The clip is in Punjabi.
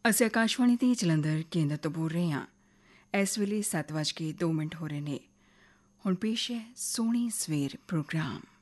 ਅਸੀਂ ਆਕਾਸ਼ਵਾਣੀ ਦੀ ਜਲੰਧਰ ਕੇਂਦਰ ਤੋਂ ਬੋਲ ਰਹੇ ਹਾਂ। ਇਸ ਵੇਲੇ 7:02 ਹੋ ਰਹੇ ਨੇ। ਹੁਣ ਪੇਸ਼ ਹੈ ਸੋਹਣੀ ਸਵੇਰ ਪ੍ਰੋਗਰਾਮ।